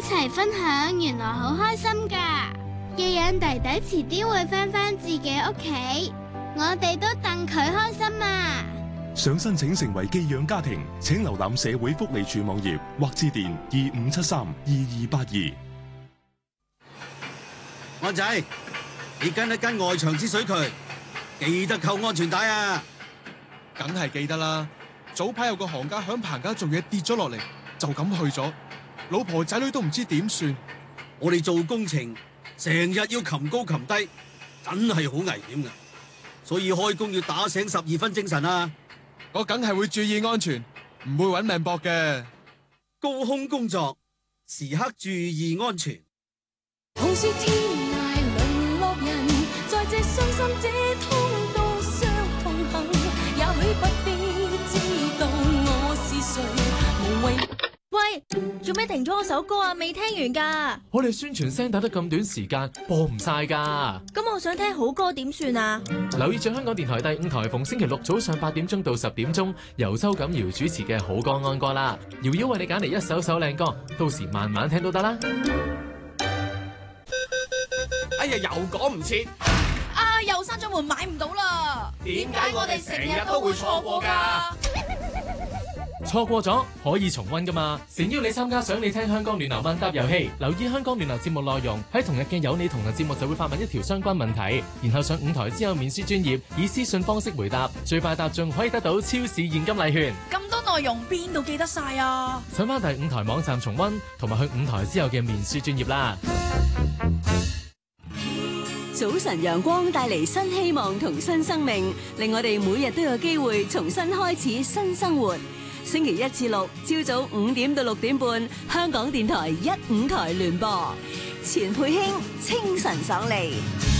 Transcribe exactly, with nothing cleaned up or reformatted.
齊分享，原來好開心㗎。既然弟弟遲啲會返返自己屋企，我哋都戥佢開心啊！ 想申請成為寄養家庭，請瀏覽社會福利署網頁或致電二五七三二二八二。 安仔，你跟一跟外牆之水渠，記得扣安全帶啊！ 梗係記得啦。早排有個行家響棚架做嘢跌咗落嚟，就咁去咗，老婆仔女都唔知點算。 我哋做工程成日要擒高擒低，真係好危險噶，所以開工要打醒十二分精神啊！ 我梗係會注意安全，唔會搵命搏嘅。 高空工作時刻注意安全。 好說天涯淪落人，在這傷心這通道上同行，也許不必知道我是誰，無謂。 喂，做咩停咗我首歌啊？未聽完噶。 我哋宣傳聲打得咁短時間，播唔晒噶。 咁我想聽好歌點算啊？ 留意住香港電台第五台，逢星期六早上八點鐘到十點鐘，由周錦瑤主持嘅好歌安歌啦。瑤瑤為你揀嚟一首首靚歌，到時慢慢聽都得啦。 哎呀，又趕唔切。 啊，又閂咗門，買唔到啦。 點解我哋成日都會錯過噶？ 錯過咗可以重溫噶嘛？誠邀你參加想你聽香港暖流問答遊戲，留意香港暖流節目內容，喺同日嘅有你同行節目就會發問一條相關問題，然後上五台之後面書專頁以私信方式回答，最快答中可以得到超市現金禮券。 咁多內容邊度記得晒啊？ 上翻第五台網站重溫，同埋去五台之後嘅面書專頁啦。 早晨陽光帶嚟新希望同新生命，令我哋每日都有機會重新開始新生活。星期一至六朝早五點到六點半，香港電台一五台聯播，錢佩卿清晨爽利。